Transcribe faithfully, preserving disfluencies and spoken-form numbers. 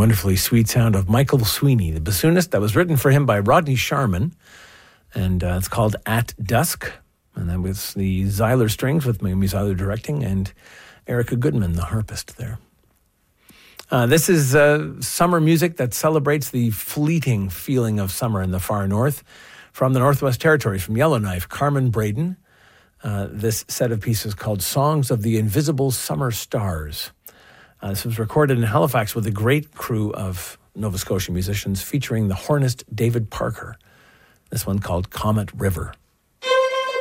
wonderfully sweet sound of Michael Sweeney, the bassoonist. That was written for him by Rodney Sharman, and uh, it's called At Dusk. And that was the Zyler strings with Mimi Zyler directing, and Erica Goodman, the harpist there. Uh, this is uh, summer music that celebrates the fleeting feeling of summer in the far north. From the Northwest Territories, from Yellowknife, Carmen Braden. Uh, this set of pieces called Songs of the Invisible Summer Stars. Uh, this was recorded in Halifax with a great crew of Nova Scotia musicians featuring the hornist David Parker. This one called Comet River.